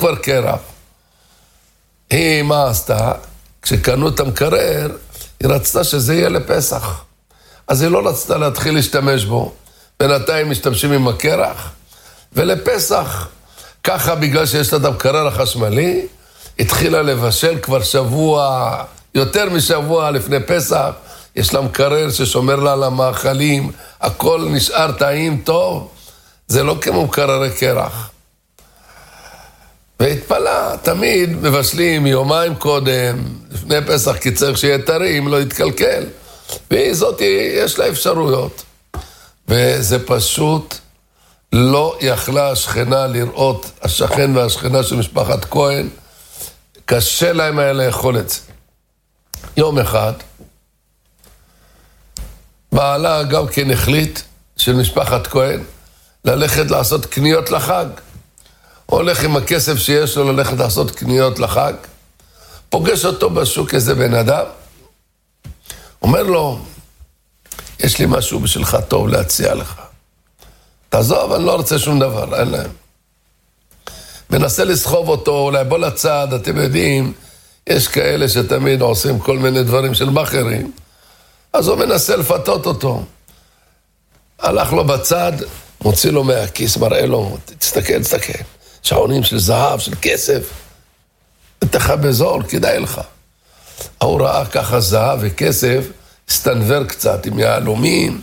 כבר קרח. היא, מה עשתה? כשקנו את המקרר, היא רצתה שזה יהיה לפסח. אז היא לא רצתה להתחיל להשתמש בו. בינתיים משתמשים עם הקרח, ולפסח, ככה בגלל שיש לה את המקרר החשמלי, התחילה לבשל כבר שבוע, יותר משבוע לפני פסח, יש לה מקרר ששומר לה על המאכלים, הכל נשאר טעים טוב, זה לא כמו מקררי קרח. והתפלה, תמיד מבשלים יומיים קודם, לפני פסח, כי צריך שיהיה טרי, אם לא יתקלקל. וזאת, יש לה אפשרויות. וזה פשוט לא יכלה השכנה לראות, השכן והשכנה של משפחת כהן, קשה להם היה לאכול את זה. יום אחד, בעלה גם כן החליט של משפחת כהן, ללכת לעשות קניות לחג. הולך עם הכסף שיש לו ללכת לעשות קניות לחג, פוגש אותו בשוק איזה בן אדם, אומר לו, יש לי משהו בשבילך טוב להציע לך. תעזוב, אני לא רוצה שום דבר, אין להם. מנסה לסחוב אותו, אולי בוא לצד, אתם יודעים, יש כאלה שתמיד עושים כל מיני דברים של בחרים, אז הוא מנסה לפתות אותו. הלך לו בצד, מוציא לו מהכיס, מראה לו, תסתכל, שעונים של זהב, של כסף, תתך בזול, כדאי לך. הוא ראה ככה זהב וכסף, הסתנבר קצת עם יהלומים.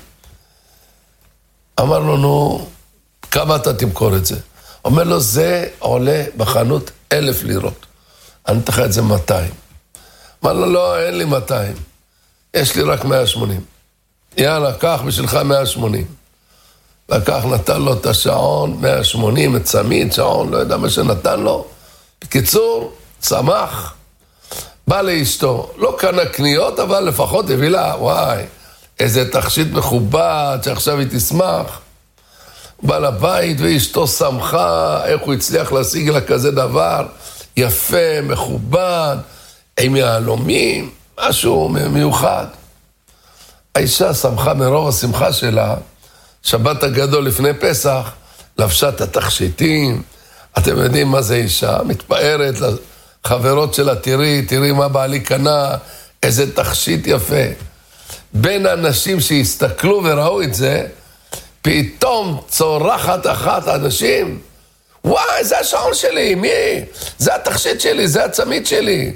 אמר לו, נו, כמה אתה תמכור את זה? אומר לו, זה עולה בחנות 1,000 לירות. אני אתך את זה 200. אמר לו, לא, אין לי 200. יש לי רק 180. יאללה, קח בשבילך 180. לקח, נתן לו את השעון, 180, את צמיד, שעון, לא יודע מה שנתן לו. בקיצור, צמח. בא לאשתו, לא קנה קניות, אבל לפחות הביא לה, וואי, איזה תכשיט מכובד, שעכשיו היא תשמח. בא לבית ואשתו שמחה, איך הוא הצליח להשיג לה כזה דבר, יפה, מכובד, עם יהלומים, משהו מיוחד. האישה שמחה מרוב השמחה שלה, שבת הגדול לפני פסח, לבשה את התכשיטים, אתם יודעים מה זה אישה, מתפארת לחברות שלה, תראי מה בעלי קנה, איזה תכשיט יפה. בין האנשים שהסתכלו וראו את זה, פתאום צורחת אחת אנשים, וואי, זה השעון שלי, מי? זה התכשיט שלי, זה הצמיד שלי.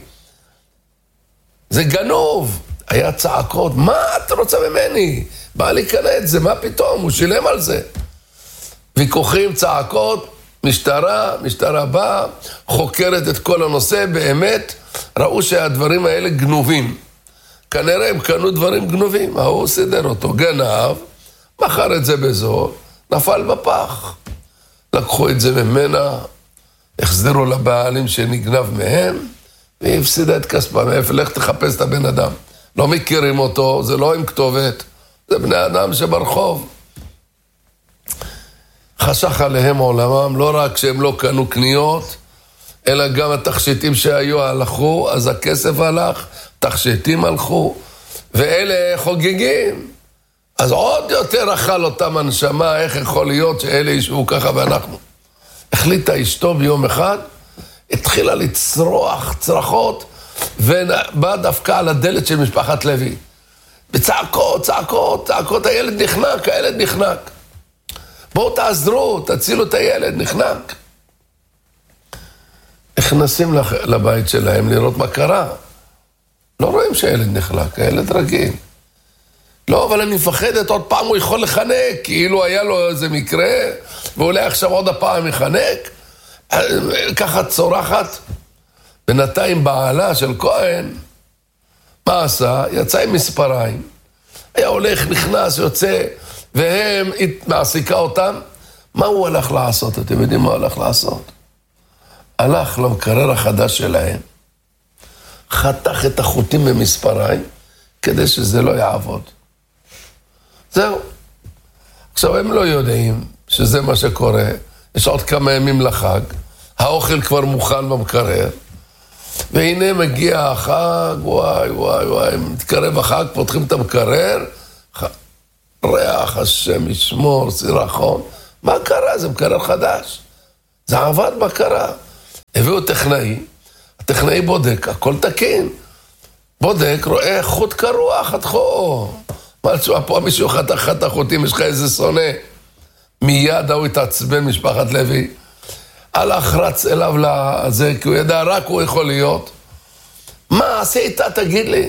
זה גנוב. היה צעקות, מה אתה רוצה ממני? בעלי קנה את זה, מה פתאום? הוא שילם על זה. ויכוחים, צעקות, משטרה באה, חוקרת את כל הנושא, באמת, ראו שהדברים האלה גנובים. כנראה הם קנו דברים גנובים, הוא סידר אותו, גנב, מכר את זה בזול, נפל בפח. לקחו את זה ממנה, החזירו לבעלים שנגנב מהם, והיא הפסידה את כספה, מאיפה, לך תחפש את הבן אדם. לא מכירים אותו, זה לא עם כתובת, זה בני אדם שברחוב. חשך עליהם עולמם, לא רק שהם לא קנו קניות, אלא גם התכשיטים שהיו הלכו, אז הכסף הלך, תכשיטים הלכו, ואלה חוגגים. אז עוד יותר אכל אותם הנשמה, איך יכול להיות שאלה ישבו ככה ואנחנו. החליטה אשתו ביום אחד, התחילה לצרוח צרחות, ובאה דווקא על הדלת של משפחת לוי. צעקות, הילד נחנק. בואו תעזרו, תצילו את הילד, נחנק. נכנסים לבית שלהם לראות מה קרה. לא רואים שהילד נחנק, הילד רגיל. לא, אבל אני מפחדת, עוד פעם הוא יכול לחנק, כאילו היה לו איזה מקרה, ואולי עכשיו עוד הפעם יחנק. ככה צורחת. בינתיים בעלה של כהן, מה עשה? יצא עם מספריים. היה הולך, נכנס, יוצא, והם מעסיקה אותם. מה הוא הלך לעשות? אתם יודעים מה הוא הלך לעשות? הלך למקרר החדש שלהם, חתך את החוטים במספריים, כדי שזה לא יעבוד. זהו. עכשיו הם לא יודעים שזה מה שקורה, יש עוד כמה ימים לחג, האוכל כבר מוכן במקרר, והנה מגיע החג, וואי, מתקרב החג, פותחים את המקרר, ריח השם ישמור, סירחון, מה קרה? זה מקרר חדש. זה עבד מה קרה. הביאו טכנאי, הטכנאי בודק, הכל תקין. בודק, רואה חוט קרוע, חתכו. מה תשמע, פה מישהו חתך חוטים, יש לך איזה שונא. מיד הוא התעצבן, משפחת לוי. הלך רץ אליו לזה, כי הוא ידע רק הוא יכול להיות. מה עשית, תגיד לי?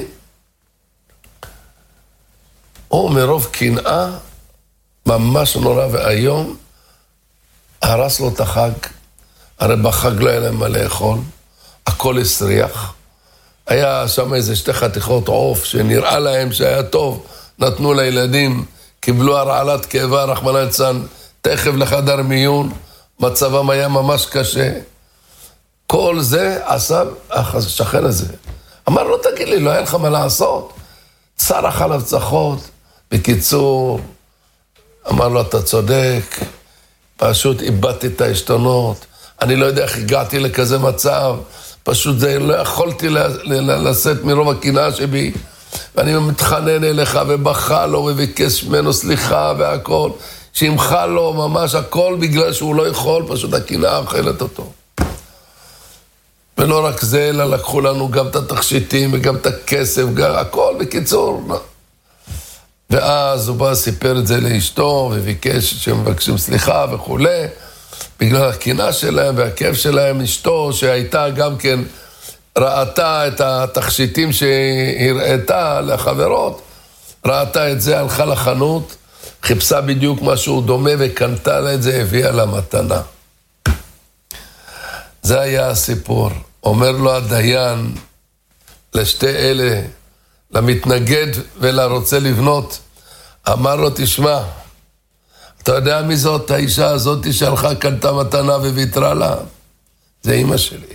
הוא מרוב קנאה, ממש נורא והיום, הרס לו את החג. הרי בחג לא היה להם מה לאכול, הכל הסריח. היה שם איזה 2 חתיכות עוף שנראה להם שהיה טוב, נתנו לילדים, קיבלו הרעלת כאבה, רחמנא ליצלן, תכף לחדר מיון, מצבם היה ממש קשה. כל זה עשה השכן הזה. אמר לו, תגיד לי, לא היה לך מה לעשות? צרח עליו צחות. בקיצור, אמר לו, אתה צודק, פשוט איבדתי את העשתונות, אני לא יודע איך הגעתי לכזה מצב, פשוט זה לא יכולתי לשאת מרוב הקנאה שבי, ואני מתחנן אליך ובכה לו וביקש ממנו סליחה והכל, שימחה לו ממש הכל בגלל שהוא לא יכול, פשוט הקנאה אוכלת אותו. ולא רק זה, אלא לקחו לנו גם את התכשיטים וגם את הכסף, גם הכל בקיצור. ואז הוא בא סיפר את זה לאשתו וביקש שהם מבקשים סליחה וכו'. בגלל הקנאה שלהם והכאב שלהם, אשתו שהייתה גם כן, ראתה את התכשיטים שהראתה לחברות, ראתה את זה, הלכה לחנות, חיפשה בדיוק משהו דומה וקנתה לה את זה, הביאה לה מתנה. זה היה הסיפור. אומר לו הדיין לשתי אלה, למתנגד ולרוצה לבנות, אמר לו, תשמע, אתה יודע מי זאת האישה הזאת שהלכה קנתה מתנה וויתרה לה? זה אמא שלי.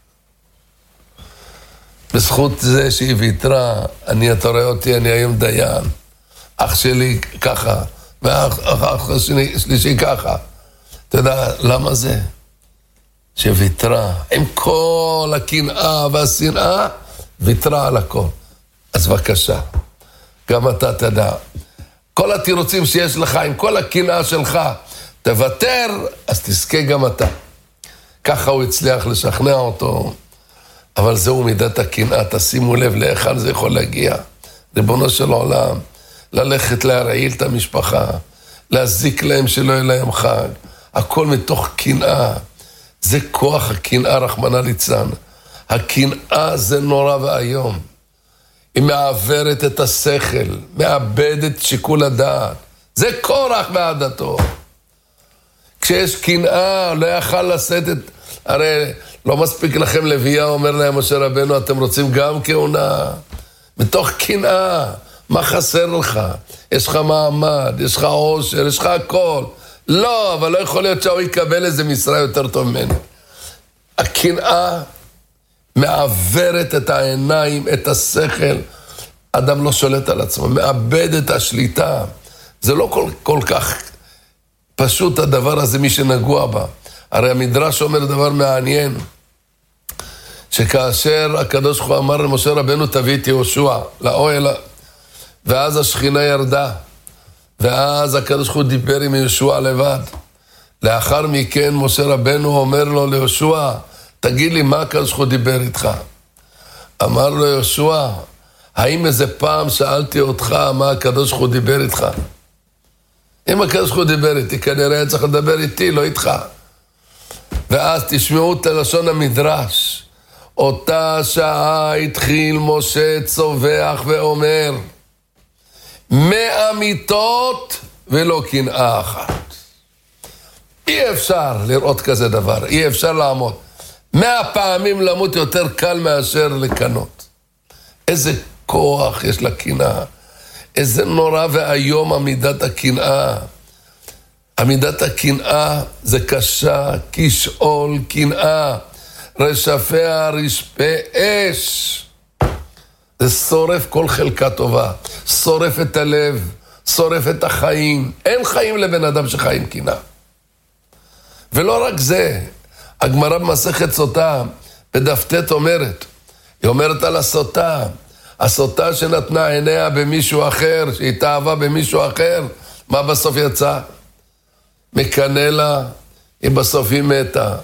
בזכות זה שהיא ויתרה, אתה רואה אותי, אני היום דיין. אח שלי ככה, ואח שלישי ככה. אתה יודע למה זה? שוויתרה, עם כל הקנאה והשנאה, ויתרה על הכל. אז בבקשה, גם אתה תדע. כל התירוצים שיש לך, עם כל הקנאה שלך, תוותר, אז תזכה גם אתה. ככה הוא הצליח לשכנע אותו, אבל זהו מידת הקנאה, תשימו לב לאיכן זה יכול להגיע. ריבונו של עולם, ללכת להרעיל את המשפחה, להזיק להם שלא יהיה להם חג, הכל מתוך קנאה. זה כוח הקנאה, רחמנא ליצלן. הקנאה זה נורא ואיום. היא מעברת את השכל, מאבדת שיקול הדעת. זה כורח בעדתו. כשיש קנאה, לא יכל לשאת את... הרי לא מספיק לכם לוויה, אומר להם משה רבנו, אתם רוצים גם כהונה. מתוך קנאה, מה חסר לך? יש לך מעמד, יש לך עושר, יש לך הכל. לא, אבל לא יכול להיות שהוא יקבל איזה משרה יותר טוב ממנו. הקנאה מעברת את העיניים, את השכל. אדם לא שולט על עצמו, מאבד את השליטה. זה לא כל כך פשוט הדבר הזה, מי שנגוע בה. הרי המדרש אומר דבר מעניין, שכאשר הקדוש ברוך הוא אמר למשה רבנו, תביא את יהושע לאוהל, ואז השכינה ירדה, ואז הקדוש ברוך הוא דיבר עם יהושע לבד. לאחר מכן משה רבנו אומר לו ליהושע, תגיד לי מה הקדוש ברוך הוא דיבר איתך? אמר לו יהושע, האם איזה פעם שאלתי אותך מה הקדוש ברוך הוא דיבר איתך? אם הקדוש ברוך הוא דיבר איתי, כנראה צריך לדבר איתי, לא איתך. ואז תשמעו את לשון המדרש. אותה שעה התחיל משה צווח ואומר, 100 מיתות ולא קנאה אחת. אי אפשר לראות כזה דבר, אי אפשר לעמוד. 100 פעמים למות יותר קל מאשר לקנות. איזה כוח יש לקנאה. איזה נורא והיום עמידת הקנאה. עמידת הקנאה זה קשה, כשאול קנאה. רשפיה רשפי אש. זה שורף כל חלקה טובה. שורף את הלב, שורף את החיים. אין חיים לבן אדם שחיים קנאה. ולא רק זה, הגמרא במסכת סוטה, בדף ט' אומרת, היא אומרת על הסוטה, הסוטה שנתנה עיניה במישהו אחר, שהתאהבה במישהו אחר, מה בסוף יצא? מקנא לה, היא בסוף היא מתה.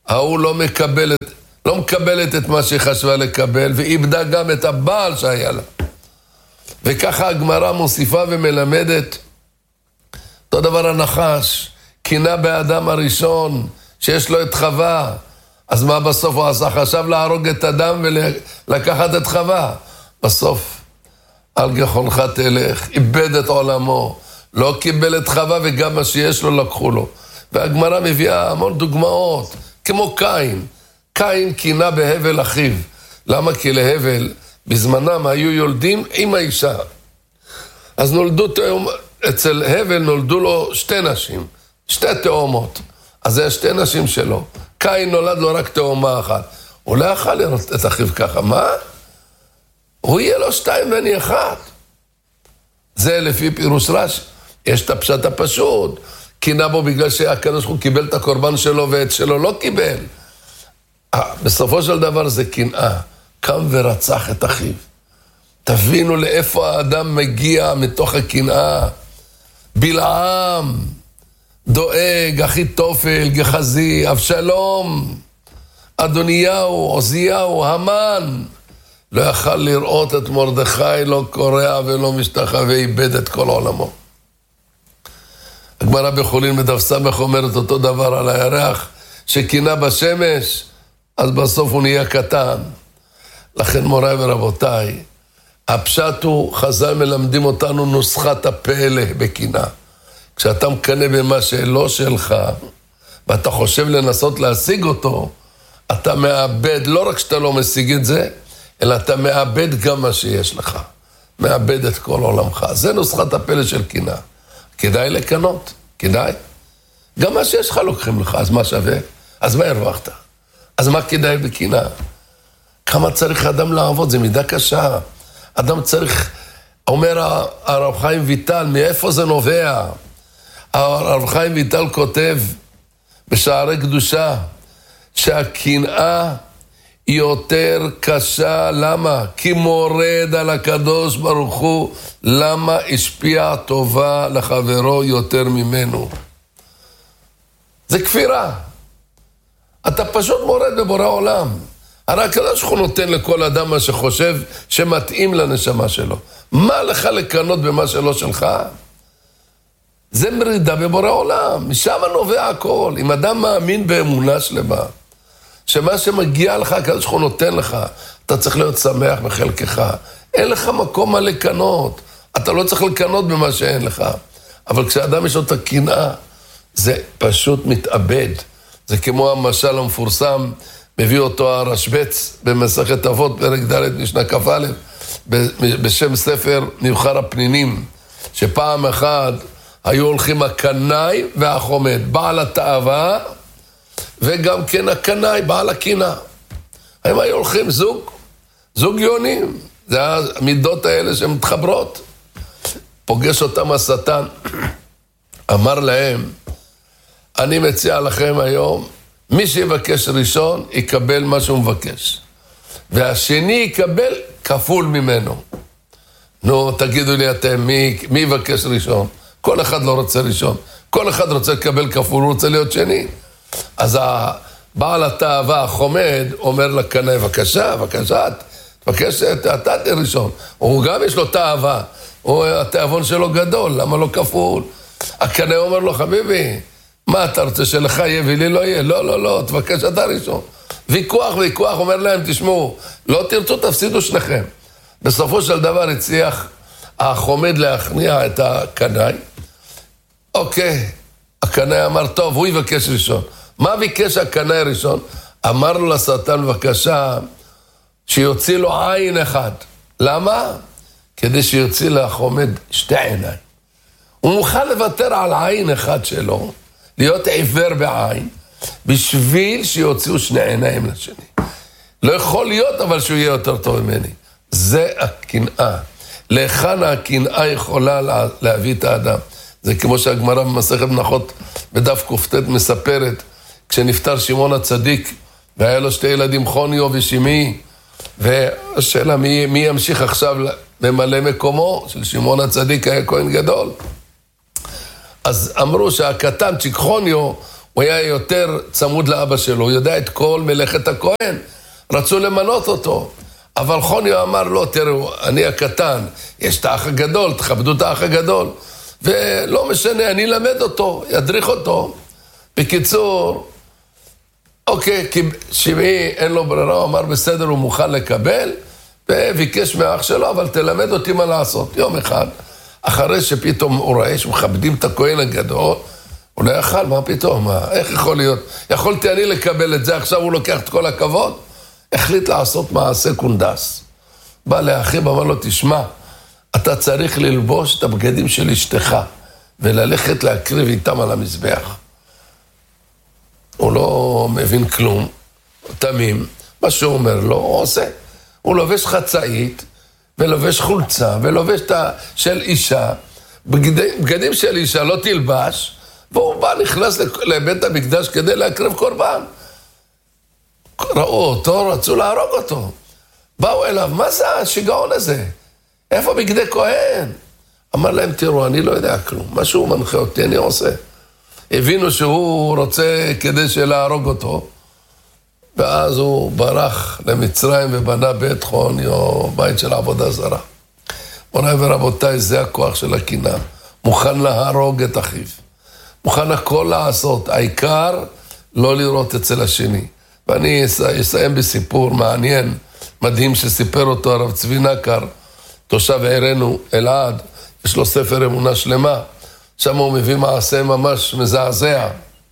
ההוא לא מקבלת את מה שהיא חשבה לקבל, ואיבדה גם את הבעל שהיה לה. וככה הגמרא מוסיפה ומלמדת, אותו דבר הנחש, קינה באדם הראשון, שיש לו את חווה, אז מה בסוף הוא עשה? חשב להרוג את אדם ולקחת את חווה. בסוף, על גחונך תלך, איבד את עולמו, לא קיבל את חווה וגם מה שיש לו לקחו לו. והגמרא מביאה המון דוגמאות, כמו קין קינה בהבל אחיו. למה? כי להבל בזמנם היו יולדים עם האישה. אז אצל הבל נולדו לו 2 נשים, 2 תאומות. אז זה 2 נשים שלו. קין נולד לו רק תאומה אחת. הוא לא יכל לראות את אחיו ככה. מה? הוא יהיה לו 2 ואני 1. זה לפי פירוש רש"י. יש את הפשט הפשוט. קינה בו בגלל שהקדוש ברוך הוא קיבל את הקורבן שלו ואת שלו לא קיבל. בסופו של דבר זה קנאה. קם ורצח את אחיו. תבינו לאיפה האדם מגיע מתוך הקנאה. בלעם, דואג, אחיתופל, גחזי, אבשלום, אדוניהו, עוזיהו, המן. לא יכל לראות את מרדכי, לא קורע ולא משתחווה, איבד את כל עולמו. הגמרא בחולין בדף סמך אומרת אותו דבר על הירח, שקינה בשמש, אז בסוף הוא נהיה קטן. לכן מוריי ורבותיי, הפשט הוא, חז"ל מלמדים אותנו נוסחת הפלא בקינה. כשאתה מקנה במה שלא שלך, ואתה חושב לנסות להשיג אותו, אתה מאבד, לא רק שאתה לא משיג את זה, אלא אתה מאבד גם מה שיש לך. מאבד את כל עולמך. זה נוסחת הפלא של קינה. כדאי לקנות, כדאי. גם מה שיש לך לוקחים לך, אז מה שווה? אז מה הרווחת? אז מה כדאי בקינה? כמה צריך אדם לעבוד? זה מידה קשה. אדם צריך, אומר הרב חיים ויטל, מאיפה זה נובע? הרב חיים ויטל כותב בשערי קדושה, שהקנאה היא יותר קשה. למה? כי מורד על הקדוש ברוך הוא, למה השפיע טובה לחברו יותר ממנו? זה כפירה. אתה פשוט מורד בבורא עולם. הרי הקדוש ברוך הוא נותן לכל אדם מה שחושב שמתאים לנשמה שלו. מה לך לקנות במה שלא שלך? זה מרידה בבורא עולם. משם נובע הכל. אם אדם מאמין באמונה שלמה, שמה שמגיע לך, הקדוש ברוך הוא נותן לך, אתה צריך להיות שמח בחלקך. אין לך מקום מה לקנות. אתה לא צריך לקנות במה שאין לך. אבל כשאדם יש לו את הקנאה, זה פשוט מתאבד. זה כמו המשל המפורסם, מביא אותו הרשב"ץ במסכת אבות, פרק ד' משנה כ"א, בשם ספר נבחר הפנינים, שפעם אחת היו הולכים הקנאי והחומד, בעל התאווה, וגם כן הקנאי, בעל הקנאה. הם היו הולכים זוג יונים, זה המידות האלה שמתחברות. פוגש אותם השטן, אמר להם, אני מציע לכם היום, מי שיבקש ראשון יקבל מה שהוא מבקש, והשני יקבל כפול ממנו. נו, תגידו לי אתם, מי יבקש ראשון? כל אחד לא רוצה ראשון, כל אחד רוצה לקבל כפול, הוא רוצה להיות שני. אז בעל התאווה, החומד, אומר לקנאי, בבקשה, תבקש, אתה תהיה ראשון. הוא גם יש לו תאווה, התאבון שלו גדול, למה לא כפול? הקנאי אומר לו, חביבי, מה אתה רוצה שלך יהיה ולי לא יהיה? לא, תבקש אתה ראשון. ויכוח, אומר להם, תשמעו, לא תרצו, תפסידו שניכם. בסופו של דבר הצליח החומד להכניע את הקנאי. אוקיי, הקנאי אמר, טוב, הוא יבקש ראשון. מה ביקש הקנאי ראשון? אמר לו לשטן, בבקשה, שיוציא לו עין אחד. למה? כדי שיוציא לחומד 2 עיניים. הוא מוכן לוותר על עין אחד שלו, להיות עיוור בעין, בשביל שיוציאו 2 עיניים לשני. לא יכול להיות, אבל שהוא יהיה יותר טוב ממני. זה הקנאה. להיכן הקנאה יכולה להביא את האדם. זה כמו שהגמרא במסכת מנחות בדף ק"ט מספרת, כשנפטר שמעון הצדיק, והיה לו 2 ילדים, חוניו ושימי, והשאלה מי ימשיך עכשיו למלא מקומו של שמעון הצדיק, היה כהן גדול. אז אמרו שהקטן, צ'יק חוניו, הוא היה יותר צמוד לאבא שלו, הוא יודע את כל מלאכת הכהן, רצו למנות אותו. אבל חוניו אמר לו, תראו, אני הקטן, יש את האח הגדול, תכבדו את האח הגדול, ולא משנה, אני אלמד אותו, ידריך אותו. בקיצור, אוקיי, כי שמעי אין לו ברירה, הוא אמר בסדר, הוא מוכן לקבל, וביקש מהאח שלו, אבל תלמד אותי מה לעשות. יום אחד, אחרי שפתאום הוא רואה שמכבדים את הכהן הגדול, הוא לא יכל, מה פתאום? איך יכול להיות? יכולתי אני לקבל את זה, עכשיו הוא לוקח את כל הכבוד? החליט לעשות מעשה קונדס. בא לאחיו, אמר לו, תשמע, אתה צריך ללבוש את הבגדים של אשתך, וללכת להקריב איתם על המזבח. הוא לא מבין כלום, תמים, מה שהוא אומר לו, הוא עושה. הוא לובש חצאית, ולובש חולצה, ולובש של אישה, בגדים של אישה לא תלבש, והוא בא, נכנס לבית המקדש כדי להקריב קורבן. ראו אותו, רצו להרוג אותו. באו אליו, מה זה השיגעון הזה? איפה בגדי כהן? אמר להם, תראו, אני לא יודע כלום. מה שהוא מנחה אותי, אני עושה. הבינו שהוא רוצה כדי להרוג אותו, ואז הוא ברח למצרים ובנה בית חוניו, בית של עבודה זרה. מוריי ורבותיי, זה הכוח של הקנאה. מוכן להרוג את אחיו. מוכן הכל לעשות. העיקר לא לראות אצל השני. ואני אסיים בסיפור מעניין, מדהים שסיפר אותו הרב צבי נקר, תושב עירנו, אלעד, יש לו ספר אמונה שלמה, שם הוא מביא מעשה ממש מזעזע,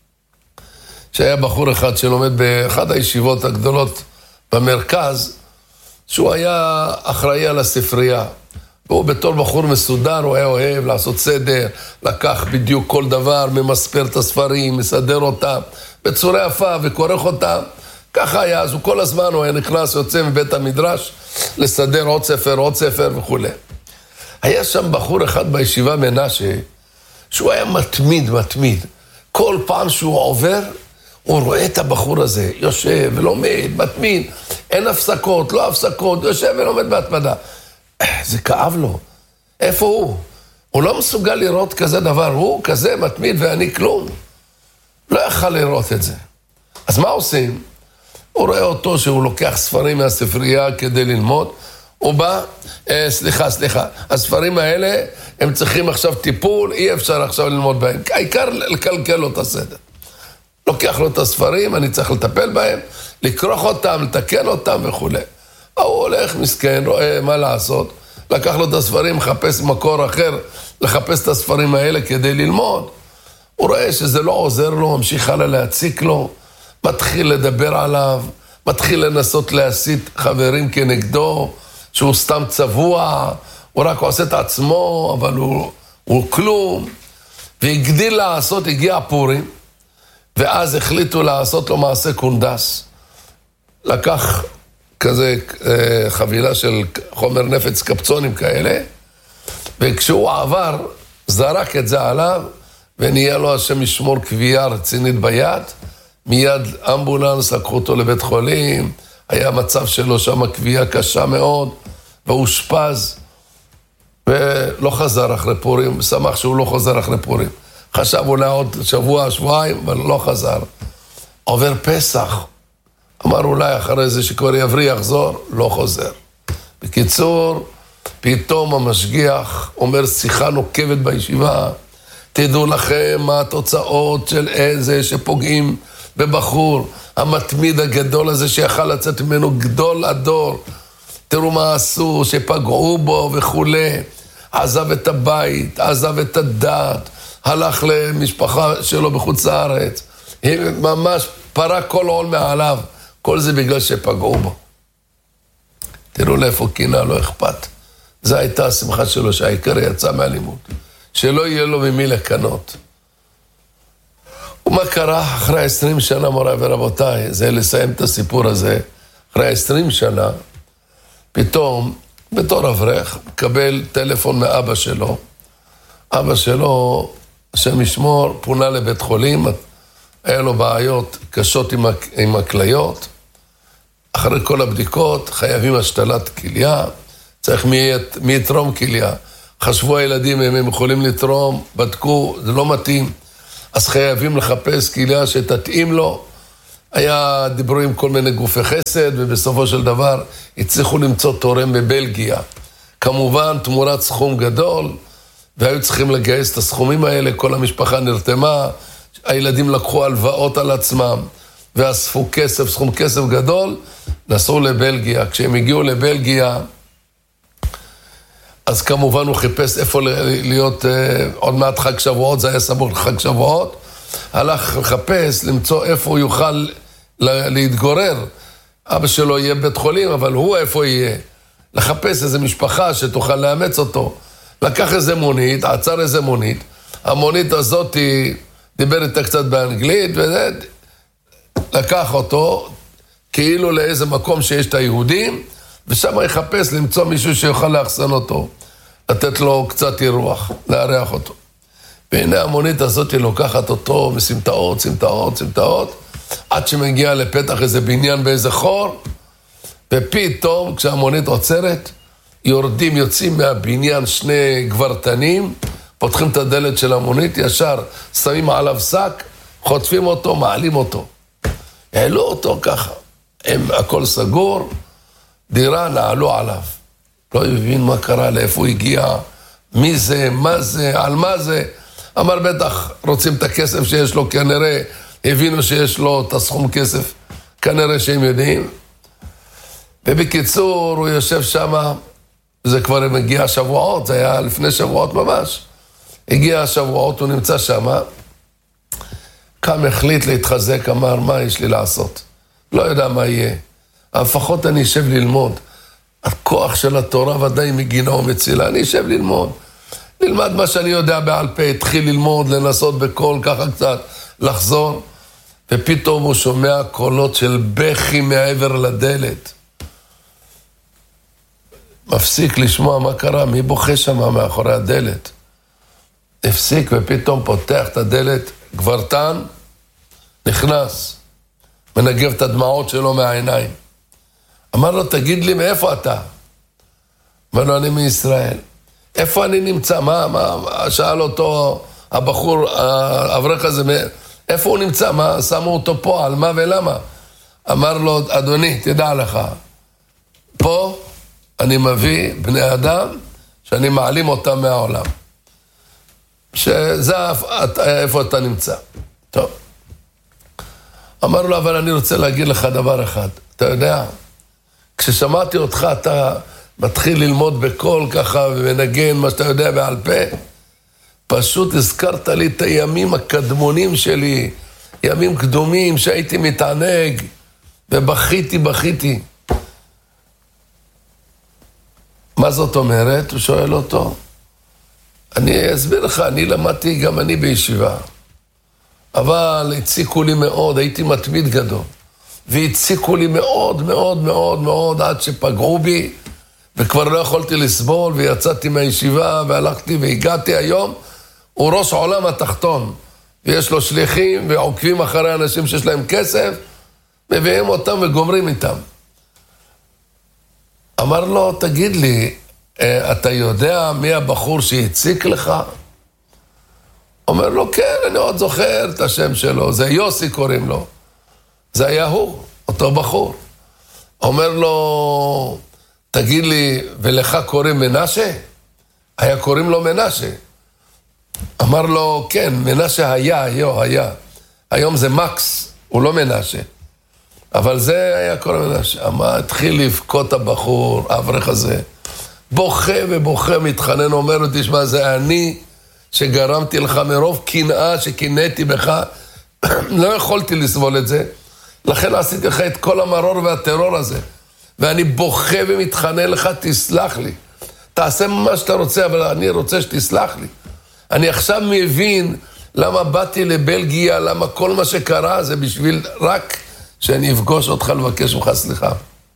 שהיה בחור אחד שלומד באחד הישיבות הגדולות במרכז, שהוא היה אחראי על הספרייה, והוא בתור בחור מסודר, הוא היה אוהב לעשות סדר, לקח בדיוק כל דבר, ממספר את הספרים, מסדר אותם, בצורה יפה וכורך אותם, ככה היה, אז הוא כל הזמן, הוא היה נכנס, יוצא מבית המדרש, לסדר עוד ספר וכו'. היה שם בחור אחד בישיבה מנשה, שהוא היה מתמיד. כל פעם שהוא עובר, הוא רואה את הבחור הזה, יושב ולומד, מתמיד, אין הפסקות, לא הפסקות, יושב ולומד בהתמדה. זה כאב לו. איפה הוא? הוא לא מסוגל לראות כזה דבר, הוא כזה מתמיד ואני כלום. לא יכל לראות את זה. אז מה עושים? הוא רואה אותו שהוא לוקח ספרים מהספרייה כדי ללמוד, הוא בא, סליחה, הספרים האלה הם צריכים עכשיו טיפול, אי אפשר עכשיו ללמוד בהם, העיקר לקלקל לו את הסדר. לוקח לו את הספרים, אני צריך לטפל בהם, לקרוח אותם, לתקן אותם וכו'. הוא הולך מסכן, רואה מה לעשות, לקח לו את הספרים, מחפש מקור אחר, לחפש את הספרים האלה כדי ללמוד. הוא רואה שזה לא עוזר לו, ממשיך הלאה להציק לו, מתחיל לדבר עליו, מתחיל לנסות להסית חברים כנגדו, שהוא סתם צבוע, הוא רק עושה את עצמו, אבל הוא כלום. והגדיל לעשות, הגיע פורים, ואז החליטו לעשות לו מעשה קונדס. לקח כזה חבילה של חומר נפץ קפצונים כאלה, וכשהוא עבר, זרק את זה עליו, ונהיה לו השם ישמור קביעה רצינית ביד, מיד אמבולנס, לקחו אותו לבית חולים, היה מצב שלו שם קביעה קשה מאוד, והוא אושפז, ולא חזר אחרי פורים, שמח שהוא לא חזר אחרי פורים. חשב אולי עוד שבוע, שבועיים, אבל לא חזר. עובר פסח, אמר אולי אחרי זה שכבר יבריא יחזור, לא חוזר. בקיצור, פתאום המשגיח אומר שיחה נוקבת בישיבה, תדעו לכם מה התוצאות של איזה שפוגעים בבחור, המתמיד הגדול הזה שיכל לצאת ממנו גדול הדור. תראו מה עשו, שפגעו בו וכו'. עזב את הבית, עזב את הדת, הלך למשפחה שלו בחוץ לארץ. ממש פרק כל עול מעליו. כל זה בגלל שפגעו בו. תראו לאיפה קנאה, לא אכפת. זו הייתה השמחה שלו שהעיקר יצא מהלימוד. שלא יהיה לו ממי לקנות. ומה קרה אחרי 20 שנה, מוריי ורבותיי, זה לסיים את הסיפור הזה, אחרי 20 שנה, פתאום, בתור אברך, מקבל טלפון מאבא שלו. אבא שלו, השם ישמור, פונה לבית חולים, היה לו בעיות קשות עם הכליות. אחרי כל הבדיקות, חייבים השתלת כליה, צריך מי יתרום כליה. חשבו הילדים, הם יכולים לתרום, בדקו, זה לא מתאים. אז חייבים לחפש קהילה שתתאים לו. דיברו עם כל מיני גופי חסד, ובסופו של דבר הצליחו למצוא תורם בבלגיה. כמובן, תמורת סכום גדול, והיו צריכים לגייס את הסכומים האלה, כל המשפחה נרתמה, הילדים לקחו הלוואות על עצמם, ואספו כסף, סכום כסף גדול, נסעו לבלגיה. כשהם הגיעו לבלגיה, אז כמובן הוא חיפש איפה להיות, עוד מעט חג שבועות, זה היה סמוך לחג שבועות, הלך לחפש, למצוא איפה הוא יוכל להתגורר. אבא שלו יהיה בית חולים, אבל הוא איפה יהיה? לחפש איזו משפחה שתוכל לאמץ אותו. לקח איזה מונית, עצר איזה מונית, המונית הזאת דיבר איתה קצת באנגלית, לקח אותו כאילו לאיזה מקום שיש את היהודים, ושם יחפש למצוא מישהו שיוכל לאחסן אותו, לתת לו קצת אירוח, לארח אותו. והנה המונית הזאת לוקחת אותו מסמטאות, סמטאות, סמטאות, עד שמגיע לפתח איזה בניין באיזה חור, ופתאום כשהמונית עוצרת, יוצאים מהבניין שני גברתנים, פותחים את הדלת של המונית, ישר שמים עליו שק, חוטפים אותו, מעלים אותו. העלו אותו ככה, הכל סגור, דירה נעלו עליו. לא הבין מה קרה, לאיפה הוא הגיע, מי זה, מה זה, על מה זה. אמר בטח רוצים את הכסף שיש לו, כנראה הבינו שיש לו את הסכום כסף, כנראה שהם יודעים. ובקיצור הוא יושב שם, זה כבר מגיע שבועות, זה היה לפני שבועות ממש. הגיע השבועות, הוא נמצא שם, קם החליט להתחזק, אמר מה יש לי לעשות? לא יודע מה יהיה, לפחות אני אשב ללמוד. הכוח של התורה ודאי מגינה ומצילה, אני אשב ללמוד. נלמד מה שאני יודע בעל פה, התחיל ללמוד, לנסות בכל ככה קצת, לחזור, ופתאום הוא שומע קולות של בכי מעבר לדלת. מפסיק לשמוע מה קרה, מי בוכה שם מאחורי הדלת. הפסיק ופתאום פותח את הדלת, גברתן, נכנס, מנגב את הדמעות שלו מהעיניים. אמר לו, תגיד לי, מאיפה אתה? אמר לו, אני מישראל. איפה אני נמצא? שאל אותו הבחור, האברך הזה, איפה הוא נמצא? מה, שמו אותו פה, על מה ולמה? אמר לו, אדוני, תדע לך, פה אני מביא בני אדם שאני מעלים אותם מהעולם. שזה איפה אתה נמצא. טוב. אמר לו, אבל אני רוצה להגיד לך דבר אחד. אתה יודע, כששמעתי אותך, אתה מתחיל ללמוד בקול ככה ומנגן מה שאתה יודע בעל פה. פשוט הזכרת לי את הימים הקדמונים שלי, ימים קדומים שהייתי מתענג, ובכיתי. מה זאת אומרת? הוא שואל אותו. אני אסביר לך, אני למדתי גם אני בישיבה. אבל הציקו לי מאוד, הייתי מתמיד גדול. והציקו לי מאוד מאוד מאוד מאוד עד שפגעו בי, וכבר לא יכולתי לסבול, ויצאתי מהישיבה, והלכתי והגעתי היום, הוא ראש עולם התחתון, ויש לו שליחים, ועוקבים אחרי אנשים שיש להם כסף, מביאים אותם וגומרים איתם. אמר לו, תגיד לי, אתה יודע מי הבחור שהציק לך? אומר לו, כן, אני עוד זוכר את השם שלו, זה יוסי קוראים לו. זה היה הוא, אותו בחור. אומר לו, תגיד לי, ולך קוראים מנשה? היה קוראים לו מנשה. אמר לו, כן, מנשה היה. היום זה מקס, הוא לא מנשה. אבל זה היה קוראים מנשה. התחיל לבכות הבחור, האברך הזה. בוכה ובוכה, מתחנן, אומר לו, תשמע, זה אני שגרמתי לך מרוב קנאה שקינאתי בך, לא יכולתי לסבול את זה, לכן עשיתי לך את כל המרור והטרור הזה, ואני בוכה ומתחנן לך, תסלח לי, תעשה מה שאתה רוצה, אבל אני רוצה שתסלח לי. אני עכשיו מבין למה באתי לבלגיה, למה כל מה שקרה זה בשביל רק שאני אפגוש אותך לבקש ממך סליחה.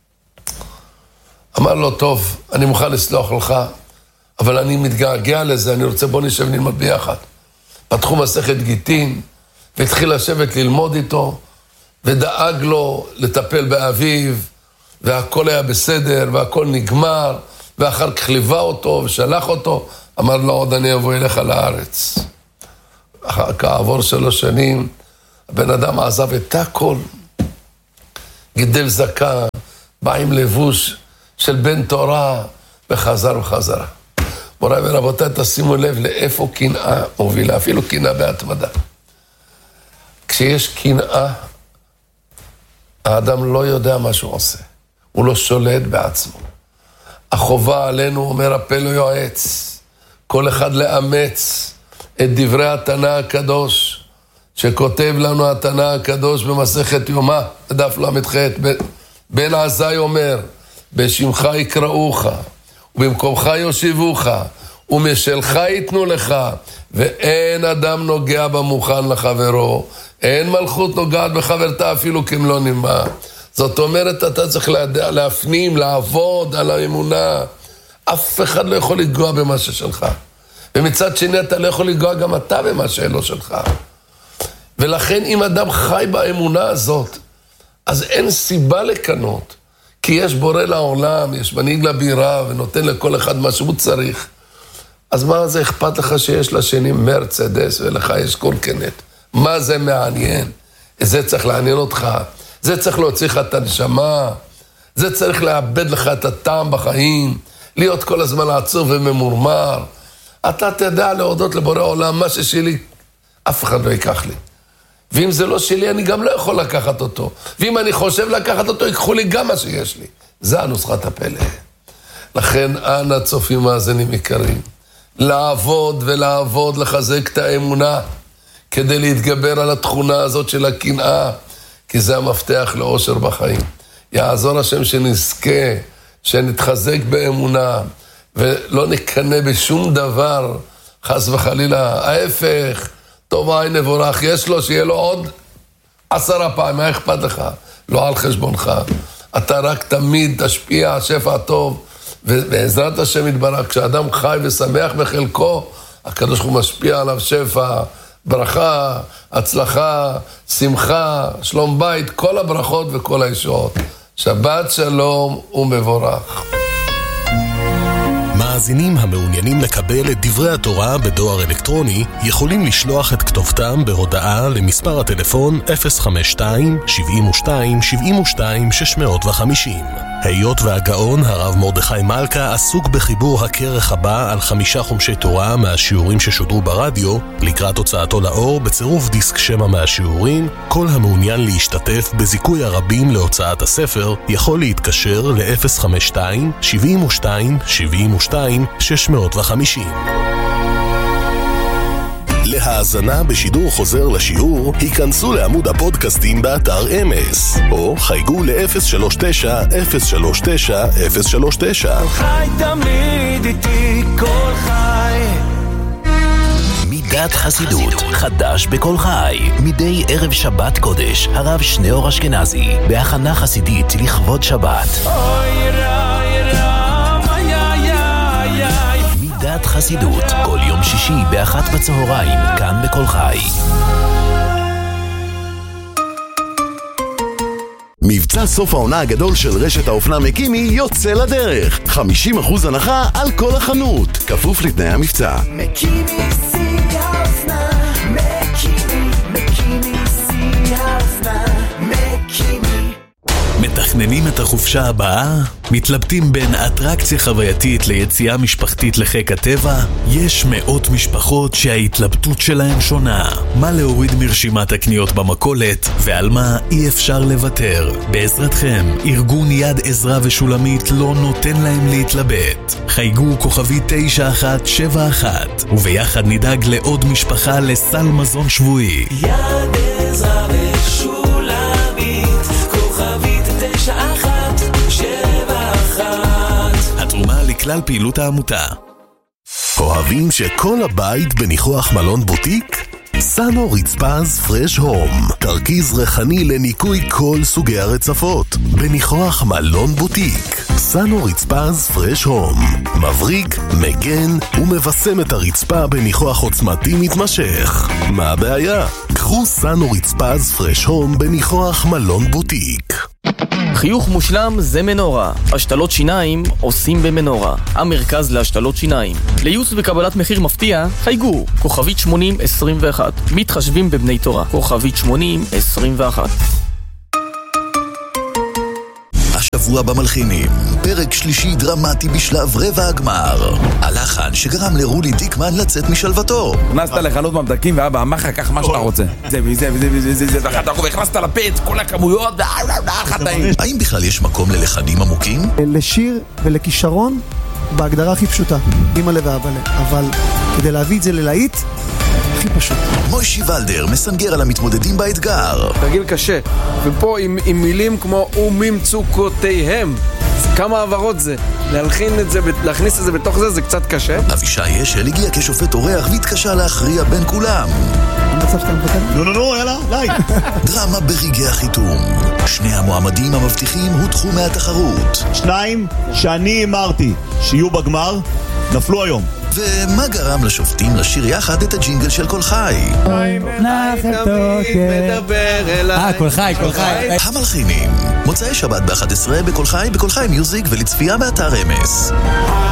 אמר לו, טוב, אני מוכן לסלוח לך, אבל אני מתגעגע לזה, אני רוצה בוא נשב נלמד ביחד. פתחו מסכת גיטין, והתחיל לשבת ללמוד איתו, ודאג לו לטפל באביו, והכל היה בסדר, והכל נגמר, ואחר כך ליווה אותו ושלח אותו, אמר לו, עוד אני אבוא אליך לארץ. כעבור 3 שנים, הבן אדם עזב את הכל, גידל זקן, בא עם לבוש של בן תורה, וחזר וחזרה. מוריי ורבותיי, תשימו לב לאיפה קנאה מובילה, אפילו קנאה בהתמדה. כשיש קנאה, האדם לא יודע מה שהוא עושה. הוא לא שולט בעצמו. החובה עלינו, אומר הפה לא יועץ, כל אחד לאמץ את דברי התנא הקדוש, שכותב לנו התנא הקדוש במסכת יומא, דף ל"ח, בן עזאי אומר, בשמך יקראוך, ובמקומך יושיבוך, ומשלך ייתנו לך, ואין אדם נוגע במוכן לחברו, אין מלכות נוגעת בחברתה אפילו כמלוא נימה. זאת אומרת, אתה צריך להפנים, לעבוד על האמונה. אף אחד לא יכול לגוע במה ששלך. ומצד שני, אתה לא יכול לגוע גם אתה במה שאלו שלך. ולכן, אם אדם חי באמונה הזאת, אז אין סיבה לקנות. כי יש בורא לעולם, יש מנהיג לבירה, ונותן לכל אחד מה שהוא צריך. אז מה זה אכפת לך שיש לשני מרצדס, ולך יש קורקינט? מה זה מעניין? זה צריך לעניין אותך. זה צריך להוציא לך את הנשמה. זה צריך לאבד לך את הטעם בחיים. להיות כל הזמן עצוב וממורמר. אתה תדע להודות לבורא עולם, מה ששלי, אף אחד לא ייקח לי. ואם זה לא שלי, אני גם לא יכול לקחת אותו. ואם אני חושב לקחת אותו, ייקחו לי גם מה שיש לי. זה הנוסחת הפלא. לכן, אנא צופים מאזינים יקרים. לעבוד ולעבוד, לחזק את האמונה, כדי להתגבר על התכונה הזאת של הקנאה, כי זה המפתח לאושר בחיים. יעזור השם שנזכה, שנתחזק באמונה, ולא נקנה בשום דבר, חס וחלילה, ההפך, טוב עין נבורך, יש לו שיהיה לו עוד 10 פעמים, מה אכפת לך? לא על חשבונך. אתה רק תמיד תשפיע שפע טוב, ובעזרת השם יתברך, כשאדם חי ושמח בחלקו, הקדוש ברוך הוא משפיע עליו שפע, ברכה, הצלחה, שמחה, שלום בית, כל הברכות וכל הישועות. שבת שלום ומבורך. מאזינים המעוניינים לקבל את דברי התורה בדואר אלקטרוני יכולים לשלוח את כתובתם בהודעה למספר הטלפון 052-72-72-650. היות והגאון הרב מרדכי מלכה עסוק בחיבור הכרך הבא על 5 חומשי תורה מהשיעורים ששודרו ברדיו, לקראת הוצאתו לאור בצירוף דיסק שמע מהשיעורים, כל המעוניין להשתתף בזיכוי הרבים להוצאת הספר יכול להתקשר ל-052-72-72-650. להאזנה בשידור חוזר לשיעור, היכנסו לעמוד הפודקאסטים באתר אמס, או חייגו ל-039-039-039. חי תמיד איתי כל חי. מידת חסידות, חדש בכל חי. מדי ערב שבת קודש, הרב שניאור אשכנזי, בהכנה חסידית לכבוד שבת. אוי רע, מידת חסידות, כל יום שישי ב13:00, כאן בכל חי. מבצע סוף העונה הגדול של רשת האופנה מקימי יוצא לדרך. 50% הנחה על כל החנות, כפוף לתנאי המבצע. מקימי שיא האופנה, מקימי שיא האופנה, מקימי. מתכננים את החופשה הבאה? מתלבטים בין אטרקציה חווייתית ליציאה משפחתית לחיק הטבע? יש מאות משפחות שההתלבטות שלהן שונה. מה להוריד מרשימת הקניות במכולת ועל מה אי אפשר לוותר? בעזרתכם, ארגון יד עזרא ושולמית לא נותן להם להתלבט. חייגו כוכבי 9171 וביחד נדאג לעוד משפחה לסל מזון שבועי. יד עזרא ושולמית, כוכבית 9171. התרומה לכלל פעילות העמותה. אוהבים שכל הבית בניחוח מלון בוטיק? סאנו רצפז פרש הום, תרכיז ריחני לניקוי כל סוגי הרצפות בניחוח מלון בוטיק. סאנו רצפז פרש הום מבריק, מגן ומבסם את הרצפה בניחוח עוצמתי מתמשך. מה הבעיה? קחו סאנו רצפז פרש הום בניחוח מלון בוטיק. חיוך מושלם זה מנורה. השתלות שיניים עושים במנורה. המרכז להשתלות שיניים. לייעוץ וקבלת מחיר מפתיע, חייגו. כוכבית 8021. מתחשבים בבני תורה. כוכבית 8021. השבוע במלחינים, פרק שלישי דרמטי בשלב רבע הגמר. הלחן שגרם לרולי דיקמן לצאת משלוותו. הכנסת לחנות ממתקים ואבא אמר לך קח מה שאתה רוצה. זה וזה ואחת אנחנו הכנסת לפה את כל הכמויות והחטאים. האם בכלל יש מקום ללחנים עמוקים? לשיר ולכישרון בהגדרה הכי פשוטה, אמא לב ואבא לב, אבל כדי להביא את זה ללהיט הכי פשוט. מוישי ולדר מסנגר על המתמודדים באתגר. תרגיל קשה, ופה עם מילים כמו ומצוקותיהם. כמה העברות זה? להכניס את זה בתוך זה קצת קשה. אבישי אשל הגיע כשופט אורח והתקשה להכריע בין כולם. נו, יאללה, ליי. דרמה ברגעי החיתום. שני המועמדים המבטיחים הודחו מהתחרות. 2 שאני אמרתי שיהיו בגמר, נפלו היום. ומה גרם לשופטים לשיר יחד את הג'ינגל של כל חי? כל חי. המלחינים, מוצאי שבת ב-11 בכל חי מיוזיק ולצפייה באתר אמס.